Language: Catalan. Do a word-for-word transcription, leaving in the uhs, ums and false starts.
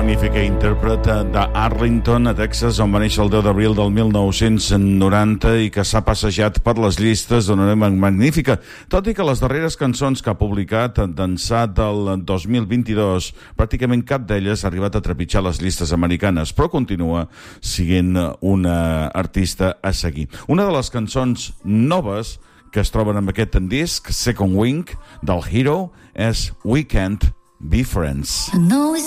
magnífica intèrpreta d'Arlington, a Texas, on va néixer el deu d'abril del mil nou-cents noranta i que s'ha passejat per les llistes d'una manera magnífica, tot i que les darreres cançons que ha publicat d'ençà del dos mil vint-i-dos, pràcticament cap d'elles ha arribat a trepitjar les llistes americanes, però continua sent una artista a seguir. Una de les cançons noves que es troben amb aquest disc, Second Wind, del Hero, és We Can't Be Friends. I know it's